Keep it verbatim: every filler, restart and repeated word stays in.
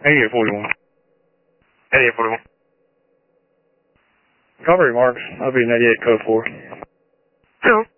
eighty-eight forty-one. eighty-eight forty-one. Copy remarks. I'll be in eighty-eight code four. Hello.